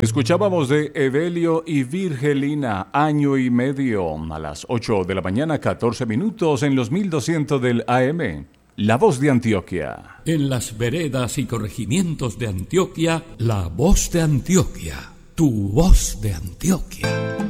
Escuchábamos de Evelio y Virgelina, Año y Medio, a las 8 de la mañana, 14 minutos en los 1200 del AM. La Voz de Antioquia. En las veredas y corregimientos de Antioquia, La Voz de Antioquia, tu voz de Antioquia.